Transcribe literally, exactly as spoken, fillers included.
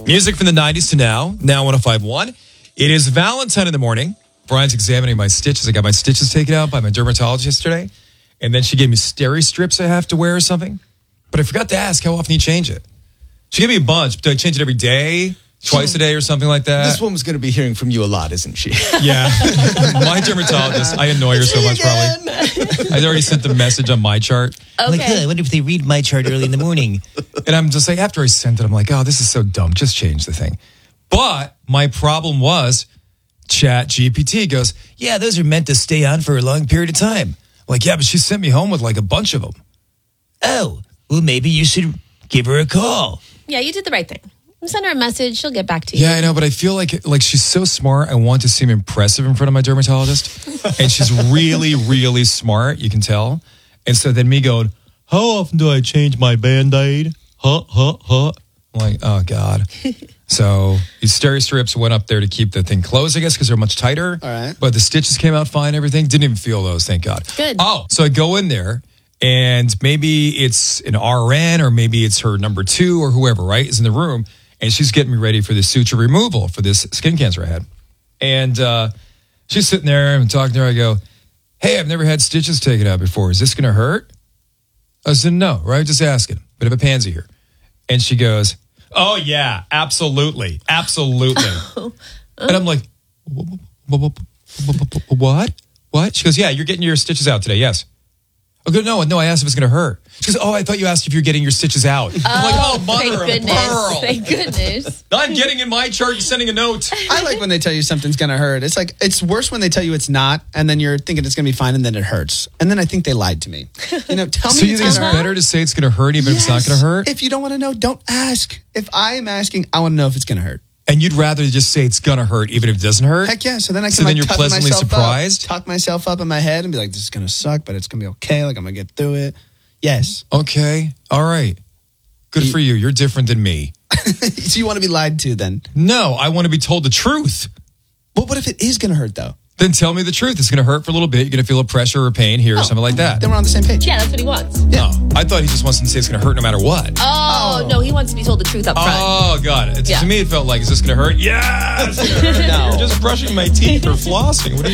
Music from the nineties to now, now one oh five point one. It is Valentine in the morning. Brian's examining my stitches. I got my stitches taken out by my dermatologist yesterday. And then she gave me steri strips I have to wear or something. But I forgot to ask how often you change it. She gave me a bunch. Do I change it every day? Twice a day or something like that? This woman's going to be hearing from you a lot, isn't she? Yeah. My dermatologist, I annoy her so much probably. I already sent the message on my chart. Okay. Like, huh, I wonder if they read my chart early in the morning. And I'm just like, after I sent it, I'm like, oh, this is so dumb. Just change the thing. But my problem was Chat G P T goes, Yeah, those are meant to stay on for a long period of time. I'm like, yeah, but she sent me home with like a bunch of them. Oh, well, maybe you should give her a call. Yeah, you did the right thing. Send her a message. She'll get back to you. Yeah, I know, but I feel like like she's so smart. I want to seem impressive in front of my dermatologist. And she's really, really smart. You can tell. And so then me going, how often do I change my Band-Aid? Huh, huh, huh. I'm like, oh, God. So these steri strips went up there to keep the thing closed, I guess, because they're much tighter. All right. But the stitches came out fine, everything. Didn't even feel those, thank God. Good. Oh, so I go in there. And maybe it's an R N or maybe it's her number two or whoever, right, is in the room. And she's getting me ready for this suture removal for this skin cancer I had. And uh, she's sitting there and talking to her. I go, hey, I've never had stitches taken out before. Is this going to hurt? I said, no, right? Just asking. Bit of a pansy here. And she goes, oh, yeah, absolutely. Absolutely. And I'm like, what? What? She goes, yeah, you're getting your stitches out today. Yes. I go, no, no, I asked if it's going to hurt. She goes, oh, I thought you asked if you're getting your stitches out. Oh, I'm like, oh, mother thank of goodness. pearl. Thank goodness. I'm getting in my chart and sending a note. I like when they tell you something's going to hurt. It's like, it's worse when they tell you it's not, and then you're thinking it's going to be fine, and then it hurts. And then I think they lied to me. You know, tell So me you it's think it's gonna hurt. better to say it's going to hurt even if it's not going to hurt? If you don't want to know, don't ask. If I am asking, I want to know if it's going to hurt. And you'd rather just say it's going to hurt even if it doesn't hurt? Heck yeah. So then I can So then like you're toughen pleasantly myself surprised? Up, talk myself up in my head and be like, this is going to suck, but it's going to be okay. Like, I'm going to get through it. Yes. Okay. All right. Good You- for you. You're different than me. So you want to be lied to then? No, I want to be told the truth. But what if it is going to hurt though? Then tell me the truth. It's going to hurt for a little bit. You're going to feel a pressure or pain here or something like that. Then we're on the same page. Yeah, that's what he wants. No, I thought he just wants to say it's going to hurt no matter what. Oh, Oh. no, he wants to be told the truth up front. Oh, got it. It's- Yeah. To me, it felt like, is this going to hurt? Yes. No. You're just brushing my teeth or flossing. What are you